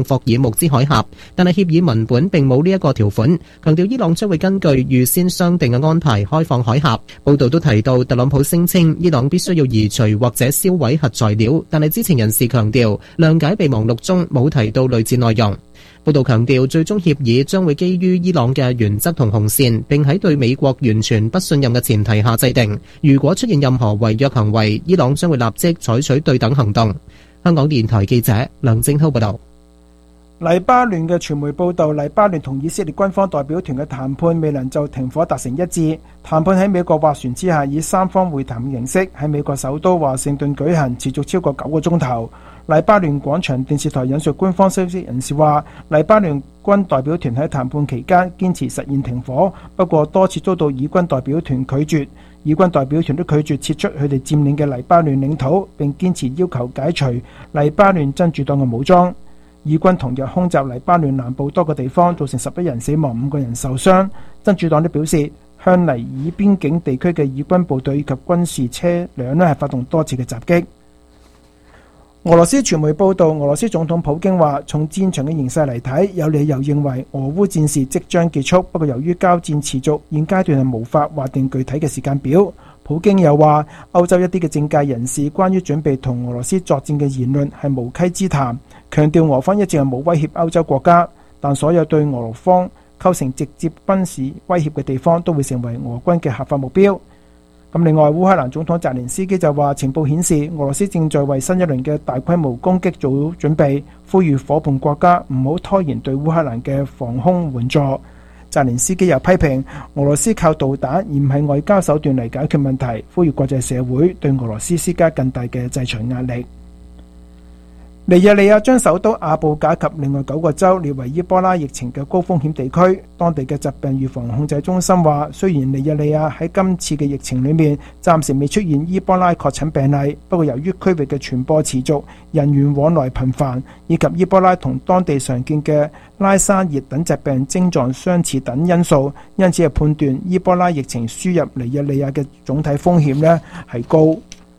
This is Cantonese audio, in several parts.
霍爾木茲海峽，但係協議文本並冇呢一個條款，強調伊朗將會根據預先商定嘅安排開放海峽。報道都提到，特朗普聲稱伊朗必須要移除或者銷毀核材料，但係知情人士強調，諒解備忘錄中冇提到類似內容。報道強調，最終協議將會基於伊朗嘅原則同紅線，並喺對美國完全不信任嘅前提下制定。如果出現任何違約行為，伊朗將會立即採取對等行動。香港電台記者梁正濤報道。 黎巴嫩嘅傳媒報道，黎巴嫩同以色列軍方代表團嘅談判未能就停火達成一致。談判喺美國斡旋之下，以三方會談形式喺美國首都華盛頓舉行，持續超過9個鐘頭。黎巴嫩廣場電視台引述官方消息人士話，黎巴嫩軍代表團喺談判期間堅持實現停火，不過多次遭到以軍代表團拒絕。以軍代表團都拒絕撤出佢哋佔領嘅黎巴嫩領土，並堅持要求解除黎巴嫩真主黨嘅武裝。以軍同日空襲黎巴嫩南部多個地方，造成11人死亡、5個人受傷。真主黨都表示，向尼爾邊境地區嘅以軍部隊以及軍事車輛係發動多次嘅襲擊。俄羅斯傳媒報道，俄羅斯總統普京話，從戰場嘅形勢嚟睇，有理由認為俄烏戰事即將結束，不過由於交戰持續，現階段係無法劃定具體嘅時間表。普京又話，歐洲一啲嘅政界人士關於準備同俄羅斯作戰嘅言論係無稽之談，強調俄方一直係冇威脅歐洲國家，但所有對俄羅方構成直接軍事威脅嘅地方都會成為俄軍嘅合法目標。咁另外，烏克蘭總統澤連斯基就話，情報顯示俄羅斯正在為新一輪嘅大規模攻擊做準備，呼籲夥伴國家唔好拖延對烏克蘭嘅防空援助。澤連斯基又批評俄羅斯靠導彈而唔係外交手段嚟解決問題，呼籲國際社會對俄羅斯施加更大嘅制裁壓力。尼日利亞將首都阿布賈及另外9個州列為伊波拉疫情嘅高風險地區。當地嘅疾病預防控制中心話，雖然尼日利亞喺今次嘅疫情裏面暫時未出現伊波拉確診病例，不過由於區域嘅傳播持續、人員往來頻繁，以及伊波拉同當地常見嘅拉沙熱等疾病症狀相似等因素，因此係判斷伊波拉疫情輸入尼日利亞嘅總體風險呢係高。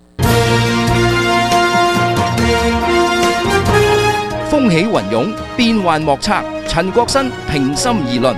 風起雲湧，變幻莫測。陳國新平心而論。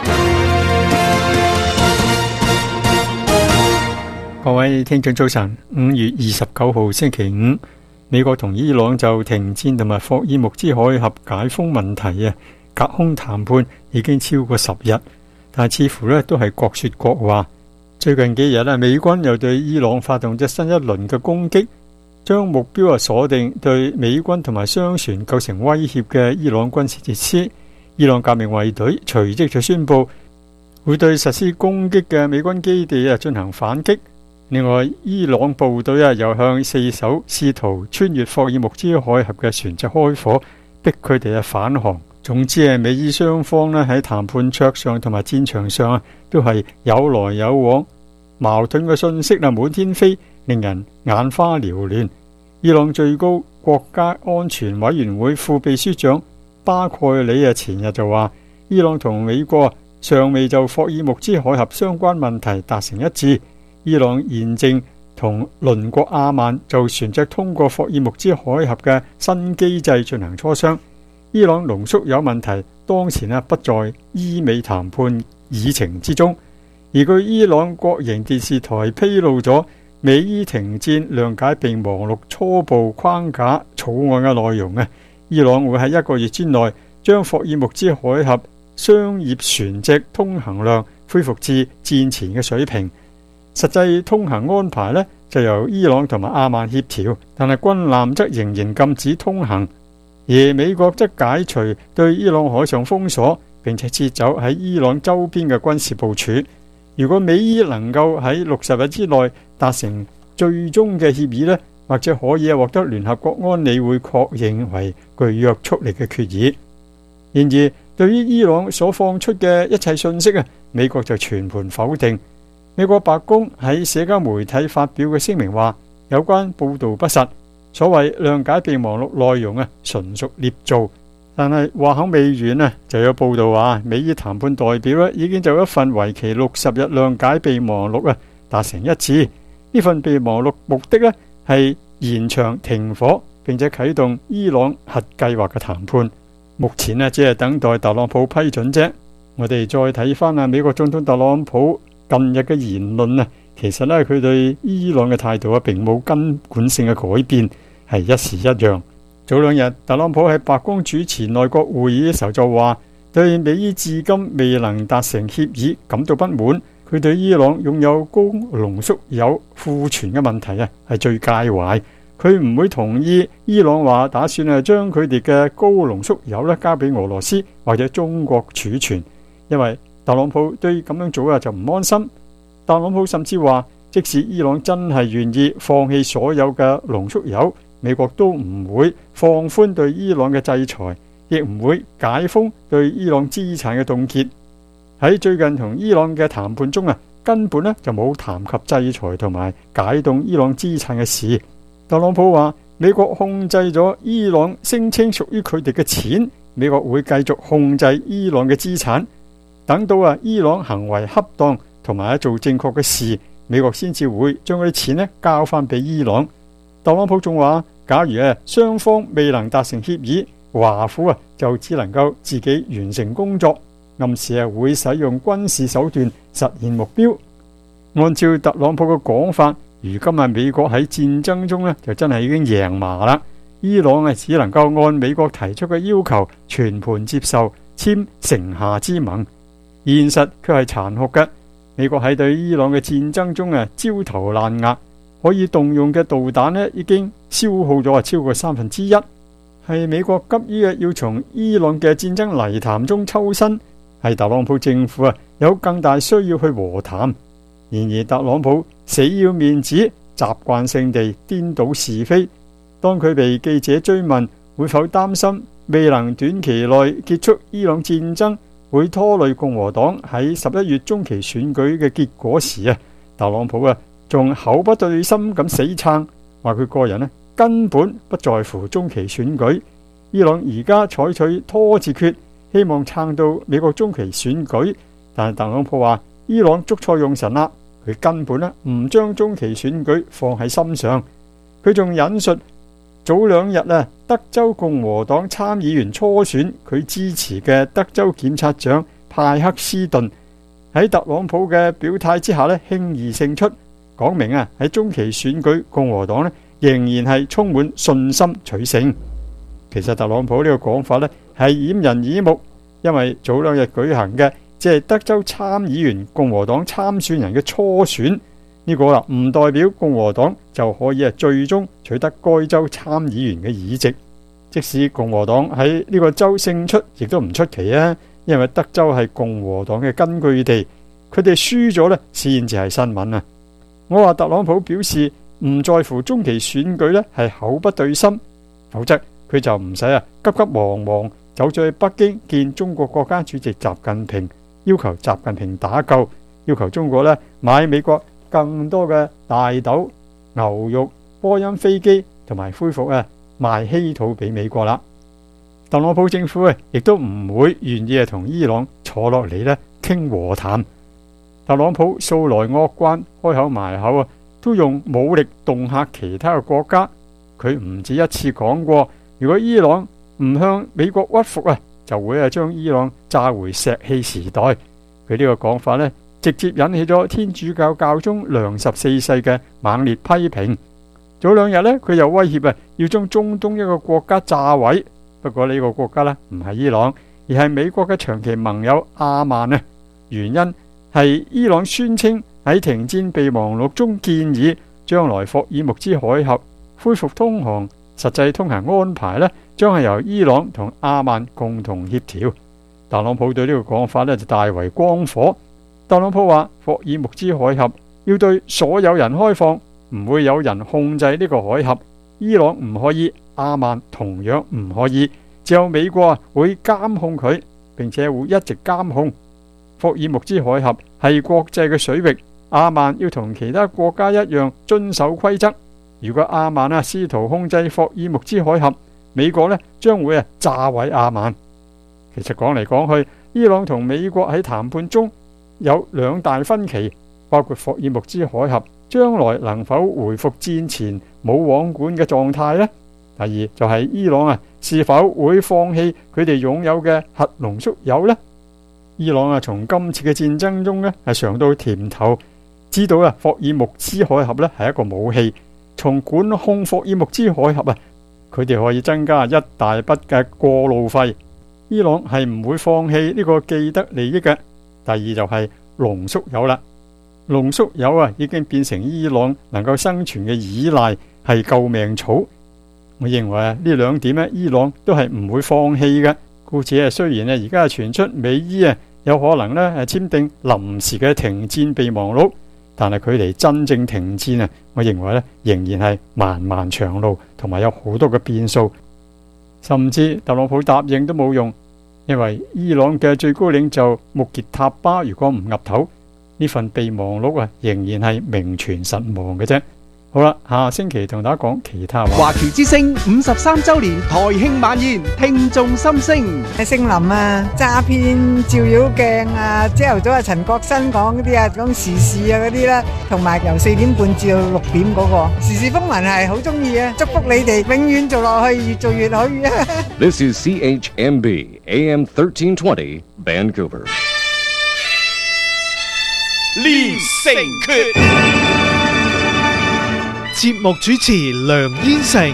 各位聽眾早晨，5月29號星期五，美國同伊朗就停戰同埋霍爾木茲海峽解封問題隔空談判已經超過10日，但係似乎都係各說各話。最近幾日美軍又對伊朗發動咗新一輪嘅攻擊，將目標鎖定對美軍同埋商船構成威脅嘅伊朗軍事設施。伊朗革命衛隊隨即就宣布會對實施攻擊嘅美軍基地進行反擊。另外，伊朗部隊又向4艘試圖穿越霍爾木茲海峽嘅船隻開火，逼佢哋返航。總之美伊雙方喺談判桌上同埋戰場上都係有來有往，矛盾嘅信息滿天飛，令人眼花繚亂。伊朗最高國家安全委員會副秘書長巴蓋里前日就話，伊朗同美國尚未就霍爾木茲海峽相關問題達成一致。伊朗現正同鄰國阿曼就船隻通過霍爾木茲海峽嘅新機制進行磋商。伊朗濃縮鈾問題當前不在伊美談判議程之中，而據伊朗國營電視台披露咗美伊停戰諒解備忘錄初步框架草案嘅內容伊朗會喺1個月之內將霍爾木茲海峽商業船隻通行量恢復至戰前嘅水平。實際通行安排就由伊朗同埋阿曼協調，但係軍艦則仍然禁止通行，而美國則解除對伊朗海上封鎖，並且撤走喺伊朗周邊嘅軍事部署。如果美伊能夠喺60日之內達成最終嘅協議或者可以獲得聯合國安理會確認為具約束力嘅決議。然而，對於伊朗所放出嘅一切信息美國就全盤否定。美國白宮喺社交媒體發表嘅聲明話，有關報道不實，所謂諒解備忘錄內容純屬捏造。但係話口未完就有報道話，美伊談判代表已經就一份為期60日諒解備忘錄達成一致。呢份備忘錄目的係延長停火，並且啟動伊朗核計劃嘅談判。 目前只係等待特朗普批准啫。我哋再睇翻美國總統特朗普近日嘅言論其實佢對伊朗嘅態度並冇根本性嘅改變，係一時一樣。早兩日特朗普喺白宮主持內閣會議嘅時候就話，對美伊至今未能達成協議感到不滿。佢對伊朗擁有高濃縮鈾庫存嘅問題係最介懷。佢唔會同意伊朗話打算將佢哋嘅高濃縮鈾交俾俄羅斯或者中國儲存，因為特朗普對咁樣做就唔安心。特朗普甚至話，即使伊朗真係願意放棄所有嘅濃縮鈾，美國都唔會放寬對伊朗嘅制裁，亦唔會解封對伊朗資產嘅凍結。喺最近同伊朗嘅談判中根本就冇談及制裁同埋解凍伊朗資產嘅事。特朗普話，美國控制咗伊朗聲稱屬於佢哋嘅錢，美國會繼續控制伊朗嘅資產，等到伊朗行為恰當同埋做正確嘅事，美國先至會將嗰啲錢交翻俾伊朗。特朗普仲話，假如雙方未能達成協議，華府就只能夠自己完成工作，暗示會使用軍事手段實現目標。按照特朗普嘅講法，如今美國喺戰爭中就真係已經贏麻啦。伊朗只能夠按美國提出嘅要求全盤接受，簽城下之盟。現實卻係殘酷嘅。美國喺對伊朗嘅戰爭中焦頭爛額，可以動用嘅導彈已經消耗咗超過1/3，係美國急於要從伊朗嘅戰爭泥潭中抽身，係特朗普政府有更大需要去和談。然而特朗普死要面子，習慣性地顛倒是非。當佢被記者追問會否擔心未能短期內結束伊朗戰爭會拖累共和黨喺11月中期選舉嘅結果時特朗普仲口不對心咁死撐，話佢個人根本不在乎中期選舉。伊朗而家採取拖字訣，希望撐到美國中期選舉，但係特朗普話伊朗捉錯用神啦，佢根本唔將中期選舉放喺心上。佢仲引述早2日德州共和黨參議員初選佢支持嘅德州檢察長派克斯頓喺特朗普嘅表態之下輕易勝出，講明喺中期選舉共和黨仍然係充滿信心取勝。其實特朗普呢個講法係掩人耳目，因為早2日舉行嘅即係德州參議員共和黨參選人嘅初選，呢個唔代表共和黨就可以最終取得該州參議員嘅議席。即使共和黨喺呢個州勝出，亦都唔出奇因為德州係共和黨嘅根據地，佢哋輸咗先至係新聞。我話特朗普表示唔在乎中期選舉係口不對心，否則佢就唔使急急忙忙走咗去北京見中國國家主席習近平，要求習近平打救，要求中國買美國更多嘅大豆、牛肉、波音飛機，同埋恢復賣稀土俾美國啦。特朗普政府亦都唔會願意同伊朗坐落嚟傾和談。特朗普素來惡慣，開口埋口都用武力恫嚇其他嘅國家。佢唔止一次講過，如果伊朗唔向美國屈服就會將伊朗炸回石器時代。佢呢個講法直接引起咗天主教教宗良14世嘅猛烈批評。早2日佢又威脅要將中東一個國家炸毀，不過呢個國家唔係伊朗，而係美國嘅長期盟友阿曼。原因係伊朗宣稱喺停戰備忘錄中建議將來霍爾木茲海峽恢復通航，實際通行安排將係由伊朗同阿曼共同協調。特朗普對呢個講法就大為光火。特朗普話霍爾木茲海峽要對所有人開放，唔會有人控制呢個海峽，伊朗唔可以，阿曼同樣唔可以，只有美國會監控佢，並且會一直監控。霍爾木茲海峽係國際嘅水域，阿曼要同其他國家一樣遵守規則。如果阿曼試圖控制霍爾木茲海峽，美國將會炸毀阿曼。其實講嚟講去，伊朗同美國喺談判中有2大分歧，包括霍爾木茲海峽將來能否回復戰前冇網管嘅狀態呢？ 第二就係伊朗是否會放棄佢哋擁有嘅核濃縮鈾呢？伊朗從今次嘅戰爭中係嘗到甜頭，知道霍爾木茲海峽係一個武器，從管控霍爾木茲海峽佢哋可以增加一大筆嘅過路費。伊朗係唔會放棄呢個既得利益嘅。第二就係濃縮鈾啦，濃縮鈾已經變成伊朗能夠生存嘅依賴，係救命草。我認為呢兩點伊朗都係唔會放棄嘅。故此雖然而家傳出美伊有可能簽訂臨時嘅停戰備忘錄，但係距離真正停戰我認為仍然係漫漫長路，同埋有好多嘅變數，甚至特朗普答應都冇用，因為伊朗嘅最高領袖穆傑塔巴如果唔岌頭，呢份備忘錄仍然係名存實亡嘅啫。好啦，下星期同大家講其他話。 華僑之聲53週年台慶晚宴，聽眾心聲。 姓林詐騙照妖鏡朝頭早陳國新講嗰啲講時事嗰啲啦，同埋由4點半至到6點嗰個時事風雲係好中意祝福你哋永遠做落去，越做越好。 This is CHMB AM 1320 Vancouver。 連城訣。節目主持梁燕成。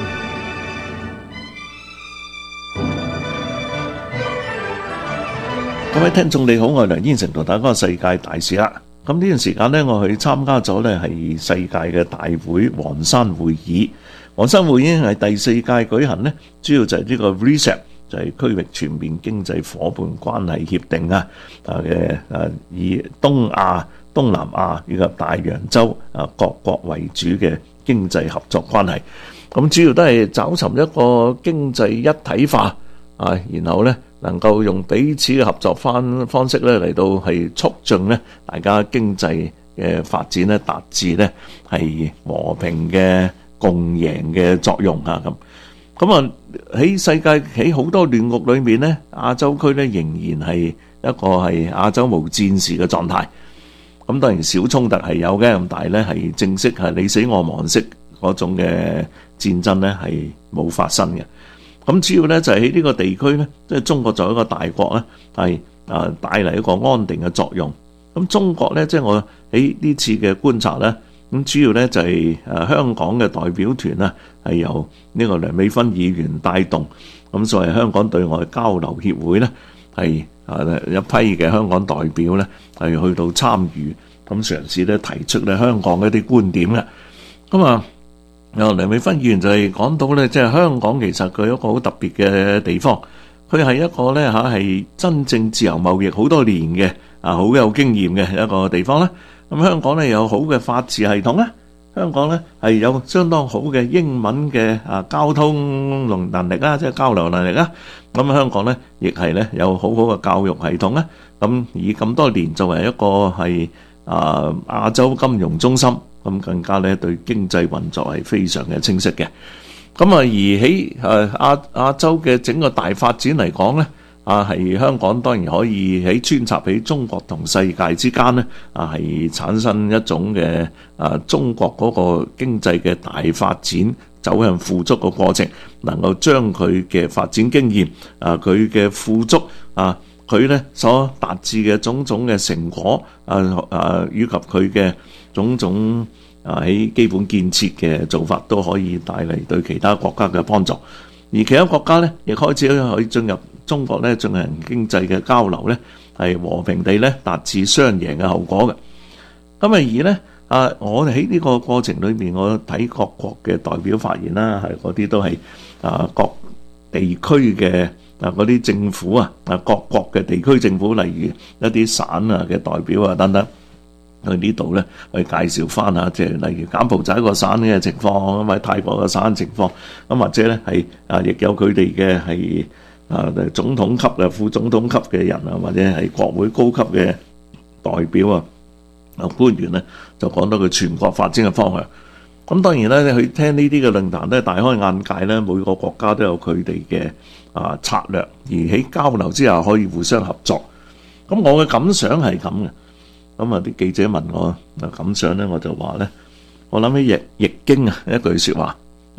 各位聽眾你好，我係梁燕成，同大家講世界大事啦。咁呢段時間呢，我去參加咗呢係世界嘅大會黃山會議。黃山會議係第4屆舉行呢，主要就係呢個 RCEP，就係區域全面經濟夥伴關係協定以東亞、東南亞以及大洋洲各國為主嘅經濟合作關係，咁主要都係找尋一個經濟一體化然後呢能夠用彼此嘅合作方式呢嚟到係促進呢大家經濟嘅發展呢，達至呢係和平嘅共贏嘅作用咁喺世界喺好多亂局裏面呢，亞洲區呢仍然係一個係亞洲無戰事嘅狀態。咁當然小衝突係有嘅，咁但係咧係正式係你死我亡式嗰種嘅戰爭咧係冇發生嘅。咁主要咧就係喺呢個地區咧，即係中國作為一個大國咧，係帶嚟一個安定嘅作用。咁中國咧，即係我喺呢次嘅觀察咧，咁主要咧就係香港嘅代表團啦，係由呢個梁美芬議員帶動，咁所謂香港對外交流協會咧係一批嘅香港代表咧係去到參與，咁嘗試咧提出咧香港嘅一啲觀點嘅。咁梁美芬議員就係講到咧，即係香港其實佢有一個好特別嘅地方，佢係一個咧係真正自由貿易好多年嘅好有經驗嘅一個地方啦。咁香港咧有好嘅法治系統啦，香港咧係有相當好嘅英文嘅交通能力啦，即係交流能力啦。咁香港咧亦係咧有好好嘅教育系統啦。咁以咁多年作為一個係亞洲金融中心，咁更加咧對經濟運作係非常嘅清晰嘅。咁而喺亞洲嘅整個大發展嚟講咧，係香港當然可以喺穿插喺中國同世界之間咧，係產生一種嘅中國嗰個經濟嘅大發展走向富足嘅過程，能夠將佢嘅發展經驗佢嘅富足佢咧所達至嘅種種嘅成果以及佢嘅種種喺基本建設嘅做法，都可以帶嚟對其他國家嘅幫助。而其他國家咧，亦開始可以進入中國咧進行經濟嘅交流咧，係和平地咧達至雙贏嘅後果嘅。咁而咧我哋喺呢個過程裏面，我睇各國嘅代表發言啦，係嗰啲都係各地區嘅嗰啲政府各國嘅地區政府，例如一啲省嘅代表等等，去呢度咧去介紹翻下，即係例如柬埔寨個省嘅情況，咁喺泰國個省嘅情況，咁或者咧係亦有佢哋嘅係總統級嘅、副總統級嘅人或者係國會高級嘅代表官員咧，就講到佢全國發展嘅方向。咁當然咧，去聽呢啲嘅論壇咧，大開眼界咧，每個國家都有佢哋嘅策略，而喺交流之下可以互相合作。咁我嘅感想係咁嘅。咁啲記者問我感想咧，我就話咧，我諗起易經一句說話，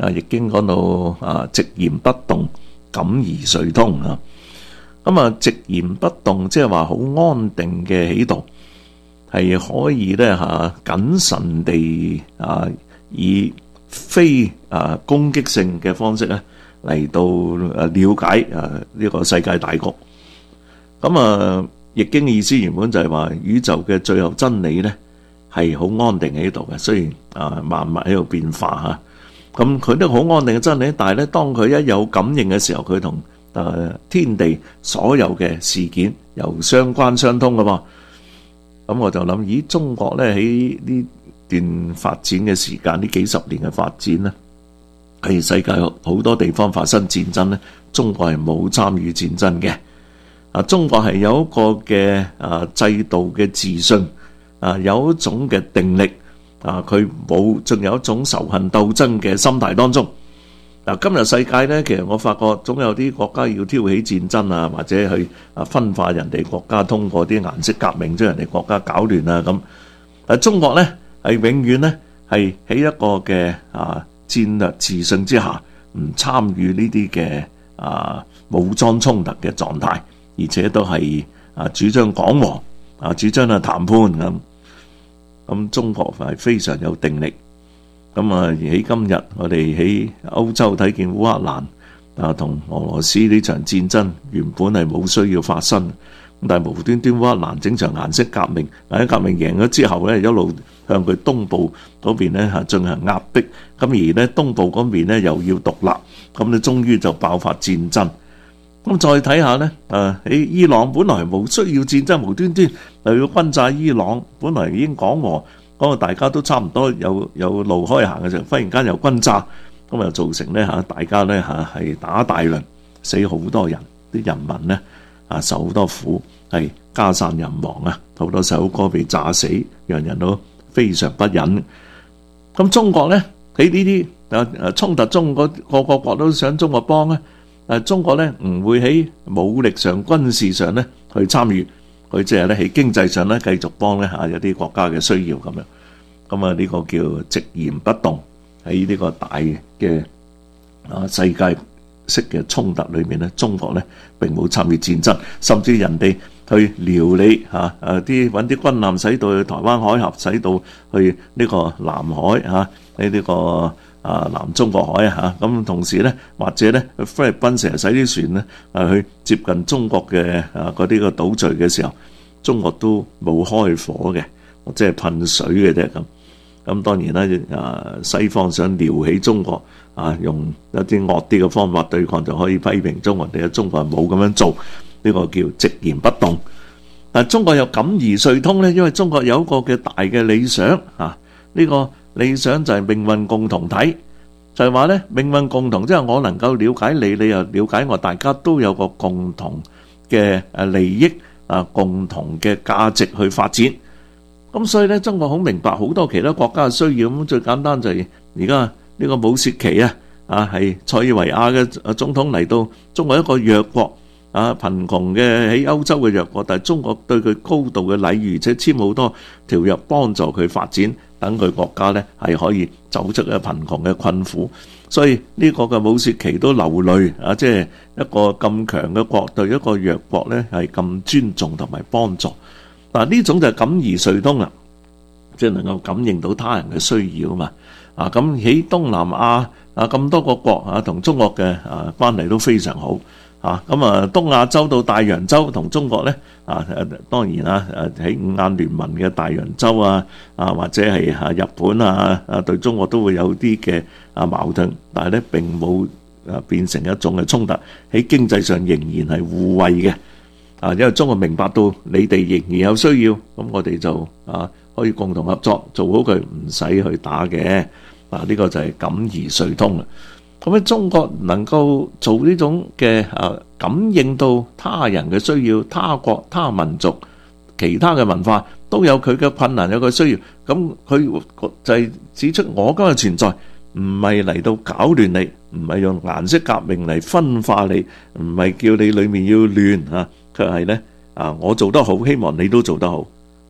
易經講到直言不動，感而遂通啊。咁直言不動即係話好安定嘅喺度，係可以咧謹慎地以非攻擊性嘅方式咧嚟到了解呢個世界大局。咁易經嘅意思原本就係話宇宙嘅最後真理咧係好安定喺度嘅，雖然萬物喺度變化咁佢都好安定嘅真理，但係咧當佢一有感應嘅時候，佢同天地所有嘅事件又相關相通噶噃。咁我就諗，咦，中國咧喺呢段發展嘅時間，呢幾十年嘅發展咧，喺世界好多地方發生戰爭咧，中國係冇參與戰爭嘅。中國係有一個嘅制度嘅自信，有一種嘅定力，佢冇仲有一種仇恨鬥爭嘅心態當中。今日世界咧，其實我發覺總有啲國家要挑起戰爭或者去分化人哋國家，通過啲顏色革命將人哋國家搞亂咁。但中國咧係永遠咧係喺一個嘅戰略自信之下，唔參與呢啲嘅武裝衝突嘅狀態，而且都係主張講和，主張談判咁。咁中國係非常有定力。咁喺今日我哋喺歐洲睇見烏克蘭同俄羅斯呢場戰爭原本係冇需要發生，但係無端端烏克蘭整場顏色革命，喺革命贏咗之後咧，一路向佢東部嗰邊咧進行壓迫，咁而咧東部嗰邊咧又要獨立，咁咧終於就爆發戰爭。咁再睇下咧，喺伊朗本來冇需要戰爭，無端端又要轟炸伊朗，本來已經講和。嗰個大家都差唔多有路開行嘅時候，忽然間又轟炸，咁又造成咧大家咧係打大輪，死好多人，啲人民咧受好多苦，係家散人亡好多細佬哥被炸死，讓人都非常不忍。咁中國咧喺呢啲衝突中，個國都想中國幫咧，中國咧唔會喺武力上、軍事上咧去參與。佢即係咧喺經濟上咧繼續幫咧有啲國家嘅需要咁樣，咁呢個叫直言不動。喺呢個大嘅世界式嘅衝突裏面咧，中國咧並冇參與戰爭，甚至人哋去遼你啲揾啲軍艦駛到去台灣海峽，駛到去呢個南海喺呢個南中國海咁同時咧或者咧去菲律賓成日使啲船咧去接近中國嘅嗰啲個島嶼嘅時候，中國都冇開火嘅，即係噴水嘅啫咁。咁當然啦，西方想撩起中國用一啲惡啲嘅方法對抗，就可以批評中國哋。中國係冇咁樣做，呢個叫直言不動。但係中國有感而遂通咧，因為中國有一個嘅大嘅理想呢個理想就係命運共同體，就係話咧命運共同，即係我能夠了解你，你又了解我，大家都有個共同嘅利益共同嘅價值去發展。咁所以咧，中國好明白好多其他國家嘅需要。咁最簡單就係而家呢個武契奇係塞爾維亞嘅總統嚟到中國，一個弱國貧窮嘅喺歐洲嘅弱國，但係中國對佢高度嘅禮遇，而且簽好多條約幫助佢發展，等佢國家咧係可以走出嘅貧窮嘅困苦。所以呢個嘅武契奇都流淚即係一個咁強嘅國對一個弱國咧係咁尊重同埋幫助。嗱，呢種就係感而遂通啦，即係能夠感應到他人嘅需要啊嘛。咁喺東南亞咁多個國同中國嘅關係都非常好。咁東亞洲到大洋洲同中國咧當然喺五眼聯盟嘅大洋洲或者係日本對中國都會有啲嘅矛盾，但係咧並冇變成一種嘅衝突，喺經濟上仍然係互惠嘅。因為中國明白到你哋仍然有需要，咁我哋就可以共同合作做好佢，唔使去打嘅。呢個就係感而遂通啦。咁喺中國能夠做呢種嘅感應到他人嘅需要，他國他民族其他嘅文化都有佢嘅困難，有佢需要，咁佢就係指出我今日存在唔係嚟到搞亂你，唔係用顏色革命嚟分化你，唔係叫你裏面要亂卻係咧我做得好，希望你都做得好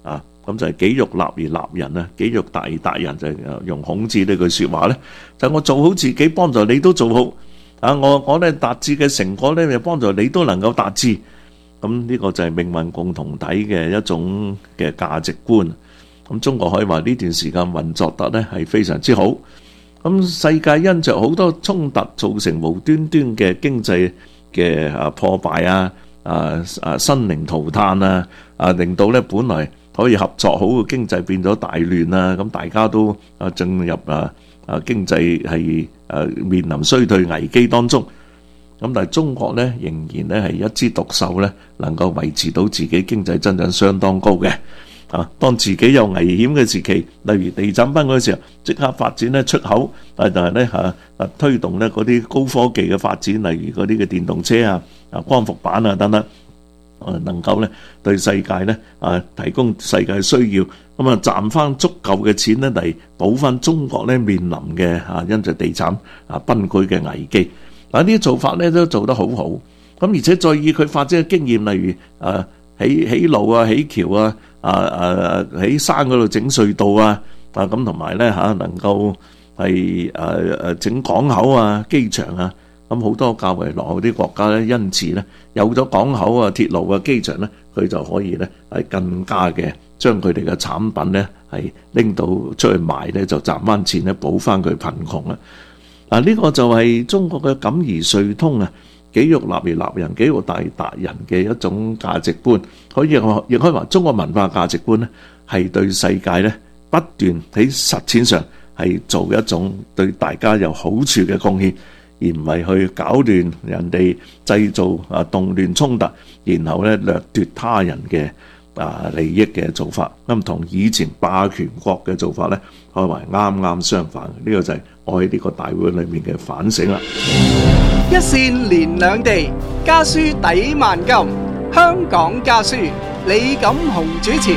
咁就係己欲立而立人啊，己欲達而達人，就係用孔子呢句說話咧，就我做好自己，幫助你都做好啊！我咧達至嘅成果咧，就幫助你都能夠達至。咁呢個就係命運共同體嘅一種嘅價值觀。咁中國可以話呢段時間運作得咧係非常之好。咁世界因着好多衝突造成無端端嘅經濟嘅破敗生靈塗炭令到咧本來可以合作好嘅經濟變咗大亂咁大家都進入經濟係面臨衰退危機當中。咁但係中國咧仍然咧係一枝獨秀咧，能夠維持到自己經濟增長相當高嘅。當自己有危險嘅時期，例如地震崩嗰時候，即刻發展咧出口，但係咧推動咧嗰啲高科技嘅發展，例如嗰啲嘅電動車光伏板等等，能夠咧對世界咧提供世界需要，咁賺翻足夠嘅錢咧嚟補翻中國咧面臨嘅因着地產崩潰嘅危機。嗱，呢啲做法咧都做得好好，咁而且再以佢發展嘅經驗，例如起路起橋喺山嗰度整隧道咁同埋咧能夠係整港口機場咁好多較為落後啲國家咧，因此咧有咗港口鐵路機場咧，佢就可以咧係更加嘅將佢哋嘅產品咧係拎到出去賣咧，就賺翻錢咧補翻佢貧窮啦。嗱，呢個就係中國嘅感而遂通己欲立而立人，己欲達而達人嘅一種價值觀，亦可以話中國文化價值觀咧，係對世界咧不斷喺實踐上係做一種對大家有好處嘅貢獻，而唔係去搞亂人哋，製造動亂衝突，然後咧掠奪他人嘅利益嘅做法。咁同以前霸權國嘅做法咧，可以話啱啱相反。呢個就係我喺呢個大會裏面嘅反省啦。 一線連兩地，家書抵萬金。香港家書，李錦雄主持。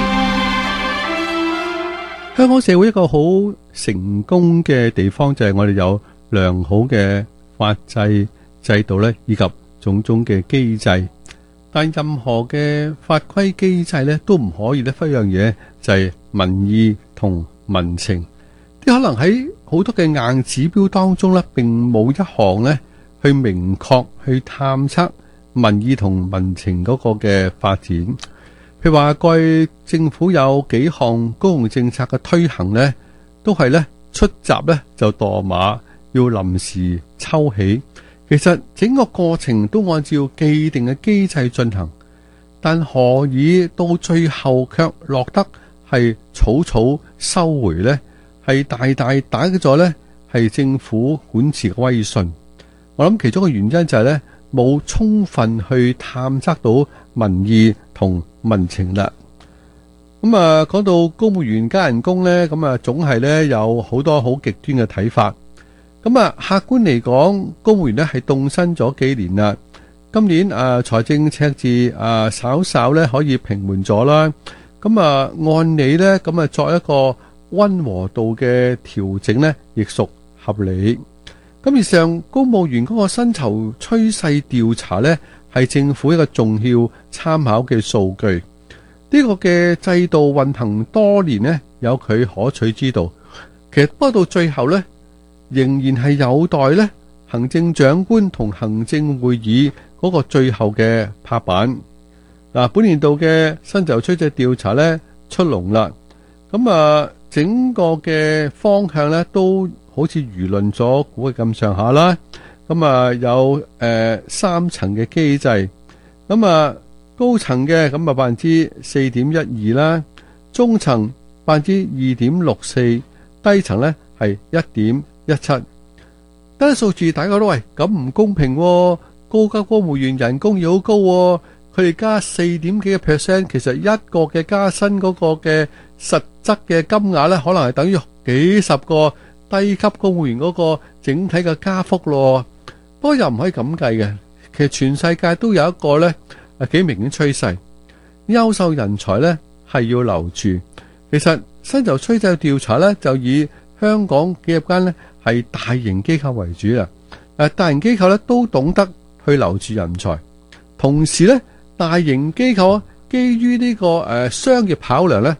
香港社會一個好成功嘅地方就係我哋有良好嘅法制制度咧，以及種種嘅機制。但任何嘅法規機制咧，都唔可以咧忽一樣嘢，就係民意同民情。啲可能喺好多嘅硬指標當中咧，並冇一項咧去明確去探測民意同民情嗰個嘅發展。譬如話，過去政府有幾項公共政策嘅推行咧，都係咧出閘咧就墮馬，要臨時抽起。其實整個過程都按照既定嘅機制進行，但何以到最後卻落得係草草收回呢？係大大打擊咗呢係政府管治嘅威信。我諗其中嘅原因就係呢冇充分去探測到民意同民情啦。咁講到公務員加人工呢，咁總係呢有好多好極端嘅睇法。咁客觀嚟講，公務員咧係凍薪咗幾年啦。今年財政赤字稍稍咧可以平緩咗啦。咁按理咧咁作一個溫和度嘅調整咧，亦屬合理。咁而上公務員嗰個薪酬趨勢調查咧，係政府一個重要參考嘅數據。呢個嘅制度運行多年咧，有佢可取之道。其實不過到最後咧，仍然係有待咧行政長官同行政會議嗰個最後嘅拍板。本年度嘅薪酬趨勢調查咧出籠啦。咁整個嘅方向咧都好似輿論咗估計咁上下啦。咁有3層嘅機制。咁高層嘅咁4.12%啦，中層2.64%，低層咧係1.17%。單數字大家都喂咁唔公平喎，高級公務員人工要好高喎，佢哋加4點幾嘅 %，其實一個嘅加薪嗰個嘅實質嘅金額咧，可能係等於幾十個低級公務員嗰個整體嘅加幅咯。不過又唔可以咁計嘅，其實全世界都有一個咧幾明顯趨勢，優秀人才咧係要留住。其實薪酬趨勢調查咧就以香港企業間咧係大型機構為主啦。大型機構咧都懂得去留住人才，同時咧大型機構基於呢個商業考量咧，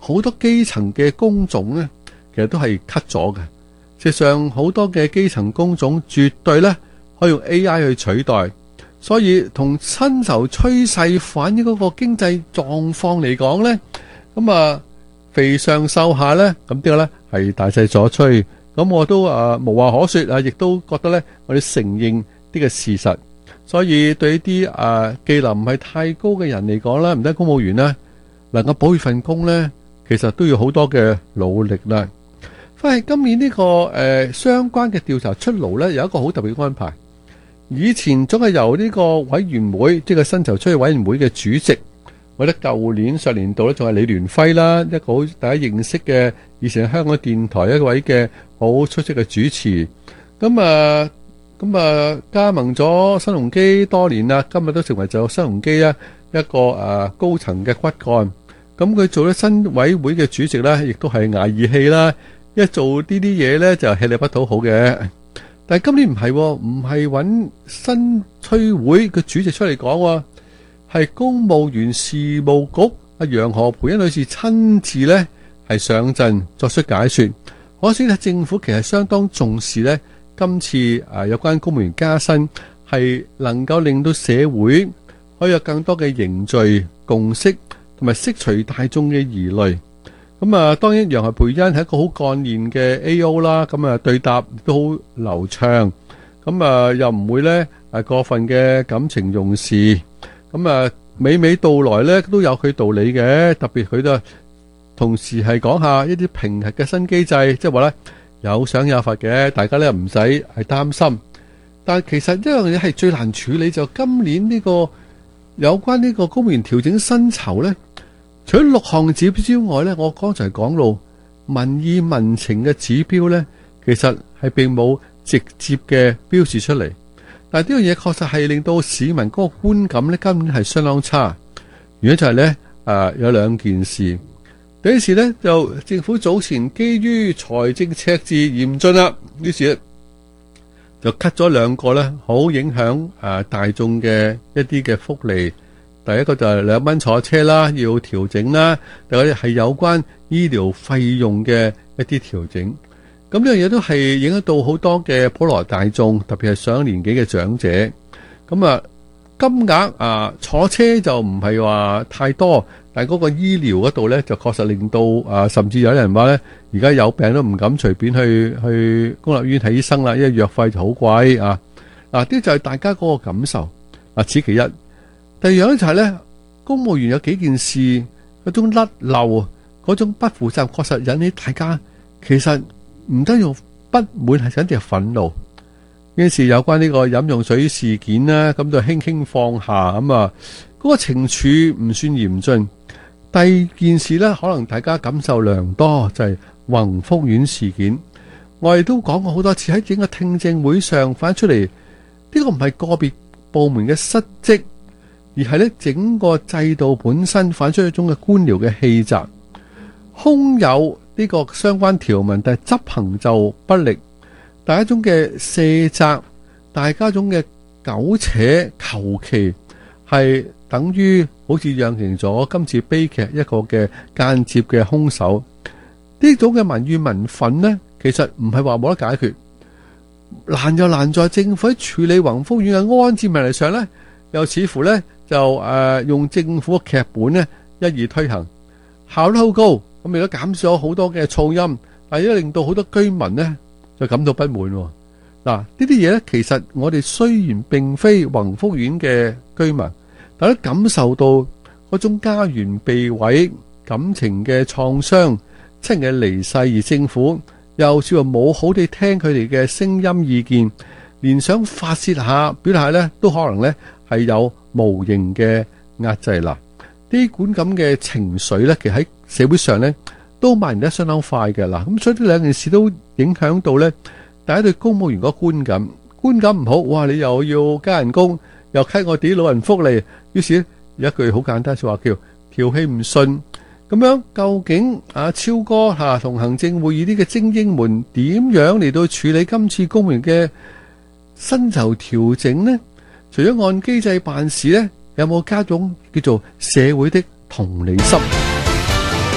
好多基層嘅工種咧，其實都係 cut 咗嘅。事實上，好多嘅基層工種絕對咧可以用 AI 去取代，所以同薪酬趨勢反映嗰個經濟狀況嚟講咧，咁啊肥上瘦下咧，咁呢個咧係大勢所趨。咁我都無話可說啊，亦都覺得咧，我哋承認呢個事實。所以對啲技能唔係太高嘅人嚟講咧，唔得公務員咧，能夠保住份工咧，其實都要好多嘅努力啦。翻去今年呢個相關嘅調查出爐咧，有一個好特別嘅安排。以前總係由呢個委員會，即係個薪酬趨勢委員會嘅主席，我覺得舊年上年度咧仲係李聯輝啦，一個好大家認識嘅以前香港電台一位嘅好出色嘅主持。咁加盟咗新鴻基多年啦，今日都成為咗新鴻基一個高層嘅骨幹。咁佢做咗新委會嘅主席咧，亦都係捱義氣啦。一做呢啲嘢咧就吃力不討好嘅。但係今年唔係揾新催會嘅主席出嚟講，係公務員事務局楊何蓓茵女士親自咧係上陣作出解說。可惜咧，政府其實相當重視咧。今次有關公務員加薪係能夠令到社會可以有更多嘅凝聚共識，同埋釋除大眾嘅疑慮。咁當然楊何蓓茵係一個好幹練嘅 A.O. 啦，咁對答都好流暢，咁又唔會咧過分嘅感情用事，咁娓娓道來咧都有佢道理嘅。特別佢都同時係講下一啲評核嘅新機制，即係話咧。有賞有罰嘅，大家咧唔使係擔心。但係其實一樣嘢係最難處理，就今年呢個有關呢個公務員調整薪酬咧，除咗6項指標之外咧，我剛才講到民意民情嘅指標咧，其實係並冇直接嘅標示出嚟。但係呢樣嘢確實係令到市民嗰個觀感咧，今年係相當差。原因就係咧，有兩件事。第一時咧，就政府早前基於財政赤字嚴峻啦，於是咧就 cut 咗2個咧，好影響大眾嘅一啲嘅福利。第一個就係2蚊坐車啦，要調整啦；第二個係有關醫療費用嘅一啲調整。咁呢樣嘢都係影響到好多嘅普羅大眾，特別係上年紀嘅長者。咁金額坐車就唔係話太多。但係嗰個醫療嗰度咧，就確實令到甚至有人話咧，而家有病都唔敢隨便去公立醫院睇醫生啦，因為藥費就好貴啊！呢就係大家嗰個感受。此其一。第二樣咧就係咧，公務員有幾件事嗰種甩漏、嗰種不負責任，確實引起大家其實唔得用不滿，係甚至係憤怒。呢件事有關呢個飲用水事件啦，咁就輕輕放下咁嗰個懲處唔算嚴峻。第二件事呢，可能大家感受良多，就係宏福苑事件。我哋都講過好多次，喺整個聽證會上反出嚟，呢個唔係個別部門嘅失職，而係咧整個制度本身反出一種嘅官僚嘅氣質，空有呢個相關條文，但係執行就不力，大家一種嘅卸責，大家一種嘅苟且求其，係等於好似釀成咗今次悲劇一個嘅間接嘅兇手。呢種嘅民怨民憤呢，其實唔係話冇得解決，難就難在政府喺處理宏福苑嘅安置問題上呢，又似乎呢就用政府嘅劇本呢一意推行，效率好高，咁亦都減少咗好多嘅噪音，但係亦都令到好多居民呢就感到不滿。嗱，呢啲嘢呢，其實我哋雖然並非宏福苑嘅居民，但都感受到嗰種家園被毀、感情嘅創傷、親人嘅離世，而政府又似乎冇好地聽佢哋嘅聲音意見，連想發洩下、表達下呢，都可能呢係有無形嘅壓制啦。呢管咁嘅情緒呢，其實喺社會上呢都蔓延得相當快嘅啦。咁所以呢兩件事都影響到呢大家對公務員嗰個觀感唔好。哇！你又要加人工，又 cut 我哋啲老人福利，於是呢有一句好簡單說話叫調氣唔順。咁樣究竟超哥同行政會議呢個精英們點樣嚟到處理今次公務員嘅薪酬調整呢？除咗按機制辦事呢，有冇加種叫做社會的同理心？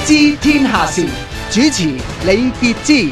知天下事，主持李傑之。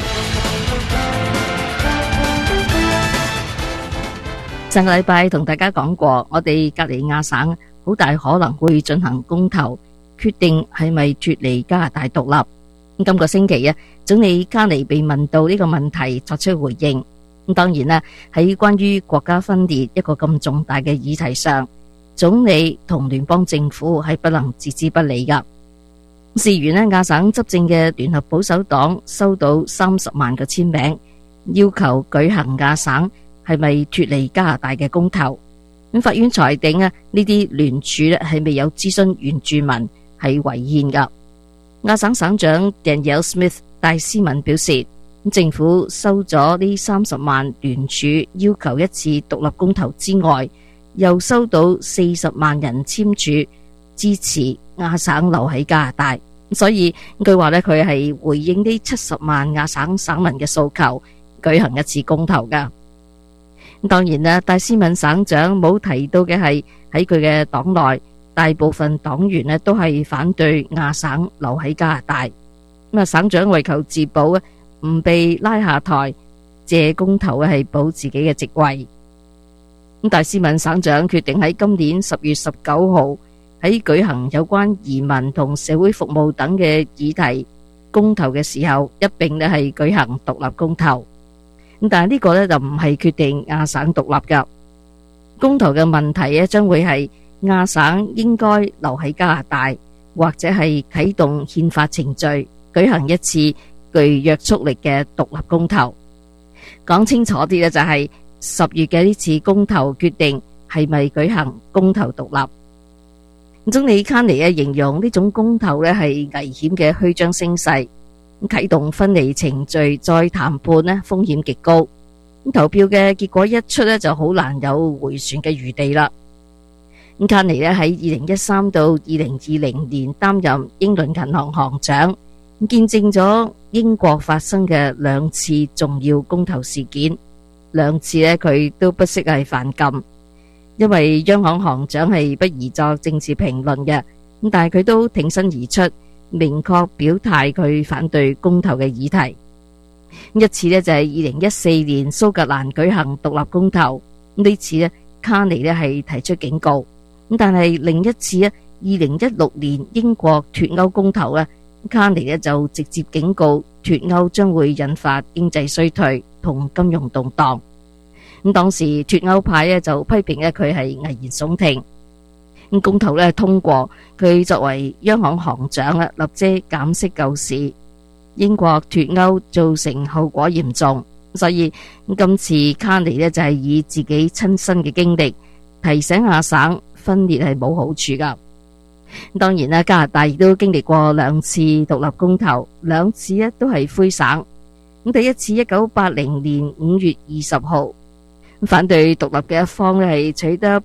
上個禮拜同大家講過，我哋隔離亞省好大可能會進行公投，決定係咪脫離加拿大獨立。今個星期總理卡尼被問到呢個問題作出回應。當然啦，喺關於國家分裂一個咁重大嘅議題上，總理同聯邦政府係不能置之不理㗎。事緣亞省執政嘅聯合保守黨收到30萬個簽名，要求舉行亞省係咪脫離加拿大嘅公投。法院裁定呢啲聯署係未有諮詢原住民，係違憲㗎。亞省省長 Danielle Smith 戴斯敏表示，政府收咗呢30萬聯署要求一次獨立公投之外，又收到40萬人簽署支持亞省留喺加拿大，所以佢話佢係回應呢70萬亞省省民嘅訴求，舉行一次公投㗎。當然啦，戴斯敏省長冇提到嘅係喺佢嘅黨內，大部分黨員都係反對亞省留喺加拿大。省長為求自保唔被拉下台，借公投係保自己嘅席位。戴斯敏省長決定喺今年10月19號喺舉行有關移民同社會服務等嘅議題公投嘅時候，一併係舉行獨立公投。但係呢個就唔係決定亞省獨立㗎。公投嘅問題將會係亞省應該留喺加拿大，或者係啟動憲法程序，舉行一次具約束力嘅獨立公投。講清楚啲就係10月嘅呢次公投決定係咪舉行公投獨立。總理卡尼形容呢種公投係危險嘅虛張聲勢，啟動分離程序再談判風險極高。投票嘅結果一出就好難有回旋嘅餘地啦。卡尼喺2013到2020年擔任英倫銀行行長，見證咗英國發生嘅2次重要公投事件，2次佢都不惜係犯禁。因為央行行長係不宜作政治評論嘅，但係佢都挺身而出，明確表態佢反對公投嘅議題。一次就係2014年蘇格蘭舉行獨立公投，呢次卡尼係提出警告。但係另一次2016年英國脫歐公投卡尼就直接警告脫歐將會引發經濟衰退同金融動盪。當時脫歐派就批評佢係危言聳聽。公投通過，佢作為央行行長立即減息救市。英國脫歐造成後果嚴重，所以今次卡尼就係以自己親身嘅經歷提醒亞省分裂係冇好處噶。當然加拿大亦都經歷過2次獨立公投，2次都係灰省。第一次1980年5月20號，反對獨立嘅一方係取得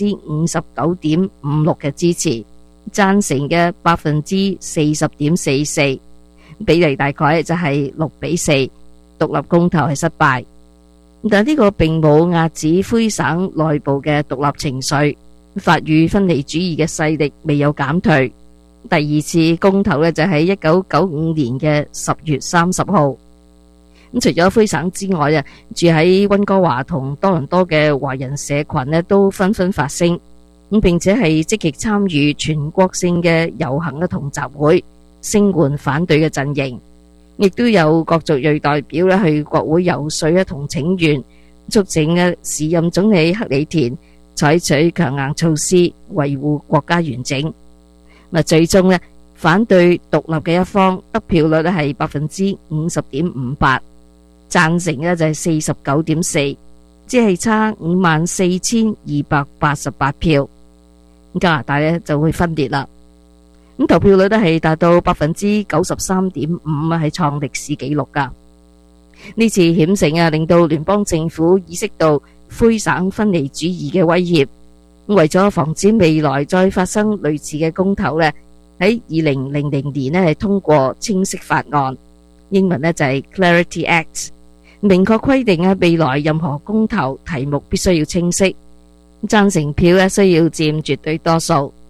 59.56% 嘅支持，贊成嘅 40.44%， 比例大概就係6-4，獨立公投係失敗。但呢個並冇遏止灰省內部嘅獨立情緒，法與分離主義嘅勢力未有減退。第2次公投就喺1995年嘅10月30號。除咗灰省之外住喺溫哥華同多倫多嘅華人社群都紛紛發聲，並且係積極參與全國性嘅遊行同集會，聲援反對嘅陣營。亦都有各族裔代表去國會游說同請願，促請時任總理克里田採取強硬措施維護國家完整。最終反對獨立嘅一方得票率係 50.58%， 贊成就係 49.4%， 只係差 54,288 票。加拿大就會分裂啦。投票率都係達到 93.5%， 係創歷史紀錄噶。呢次險情令到聯邦政府意識到灰省分離主義嘅威脅，為咗防止未來再發生類似嘅公投喺2000年係通過清晰法案，英文就係 Clarity Act， 明確規定未來任何公投題目必須要清晰，贊成票需要佔絕對多數。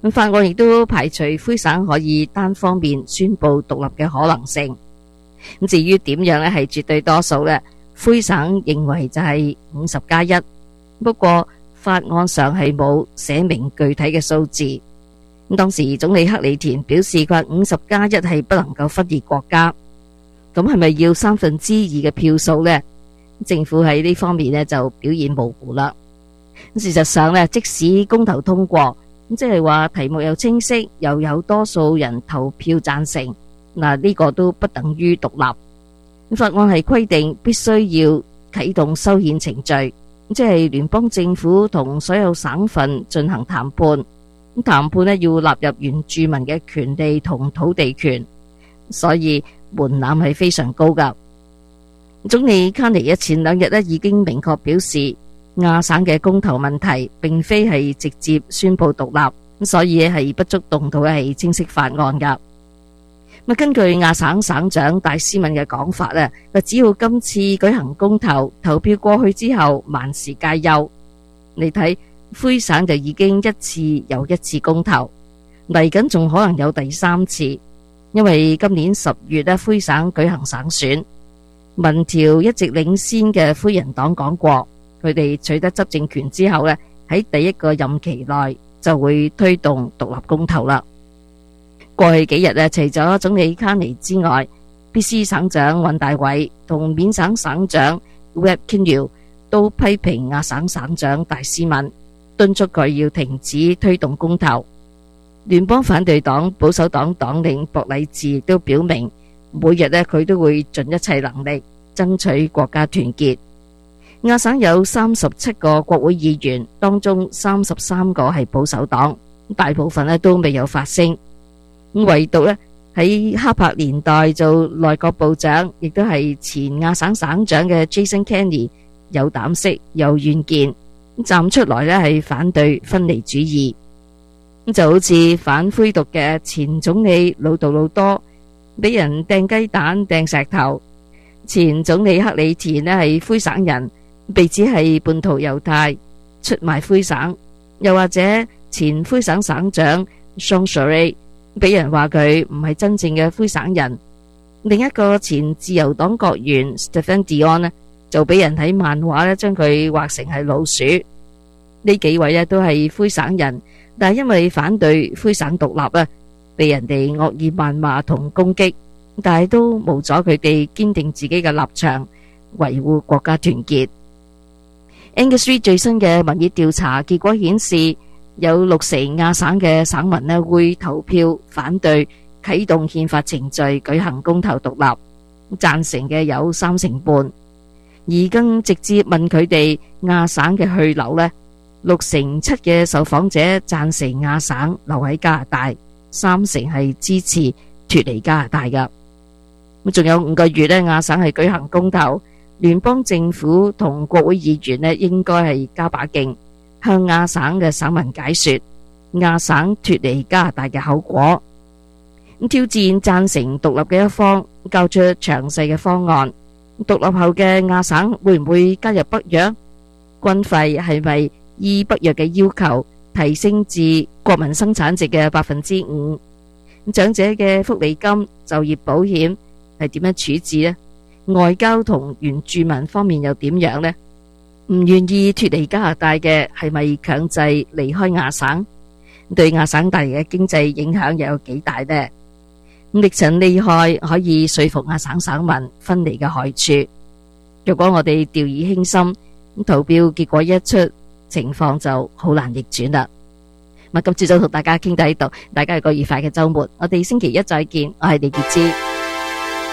法案亦都排除魁省可以單方面宣布獨立嘅可能性。至於點樣呢？係絕對多數呢，魁省認為就係50+1，不過法案上係冇寫明具體嘅數字。當時總理克里田表示，佢話50+1係不能夠分裂國家。咁係咪要2/3嘅票數呢？政府喺呢方面呢就表現模糊啦。事實上呢，即使公投通過，即係話題目又清晰，又有多數人投票贊成，嗱，呢個都不等於獨立。法案係規定必須要啟動修憲程序，即係聯邦政府同所有省份進行談判。咁談判呢要納入原住民嘅權利同土地權，所以門檻係非常高噶。總理卡尼前2日呢已經明確表示，亞省嘅公投問題並非係直接宣布獨立，所以係不足動到係正式法案噶。根據亞省省長戴斯敏嘅講法呢，只要今次舉行公投，投票過去之後萬事皆休。你睇魁省就已經一次又一次公投，嚟緊仲可能有第3次，因為今年10月呢魁省舉行省選，民調一直領先嘅魁人黨講過，佢哋取得執政權之後呢，喺第一個任期內就會推動獨立公投啦。過去幾日呢，除咗總理卡尼之外，BC 省長尹大偉同緬省省長 Webb Kinew 都批評亞省省長戴斯敏，敦促佢要停止推動公投。聯邦反對黨保守黨黨領博禮治亦都表明，每日呢佢都會盡一切能力爭取國家團結。亞省有37個國會議員，當中33個係保守黨，大部分呢都未有發聲。唯獨呢喺哈柏年代做內閣部長，亦都係前亞省省長嘅 Jason Kenney 有膽識有遠見，站出來呢係反對分離主義。就好似反魁獨嘅前總理魯杜魯多俾人掟雞蛋掟石頭，前總理克里田呢係魁省人，被指係叛徒猶太出賣魁省，又或者前魁省省長 Sean Charest俾人話佢唔係真正嘅魁省人。另一個前自由黨國員 Stephen Dion 呢就俾人喺漫畫呢將佢畫成係老鼠。呢幾位呢都係魁省人，但係因為反對魁省獨立啊，被人哋惡意謾罵同攻擊，但係都無阻佢哋堅定自己嘅立場，維護國家團結。Angus Reid 最新嘅民意調查結果顯示，有60%亞省嘅省民呢會投票反對啟動憲法程序舉行公投獨立，贊成嘅有35%，而更直接問佢哋亞省嘅去留呢，67%嘅受訪者贊成亞省留喺加拿大，3%係支持脫離加拿大㗎。咁仲有5個月呢，亞省係舉行公投，聯邦政府同國會議員呢應該係加把勁，向亞省嘅省民解說亞省脫離加拿大嘅後果。咁挑戰贊成獨立嘅一方交出詳細嘅方案。獨立後嘅亞省會唔會加入北約？軍費係咪依北約嘅要求提升至國民生產值嘅5%？長者嘅福利金、就業保險係點樣處置呢？外交同原住民方面又點樣呢？唔願意脫離加拿大嘅係咪強制離開亞省？對亞省帶嚟嘅經濟影響又有幾大呢？歷陳利害可以說服亞省省民分離嘅害處。如果我哋掉以輕心，投票結果一出，情況就好難逆轉啦。今朝早同大家傾到呢度，大家有個愉快嘅周末。我哋星期一再見，我係李潔芝。